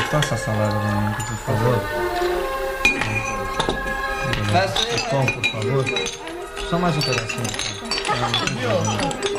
passa a salada pra mim, por favor. Pão, por favor. Só mais um pedacinho.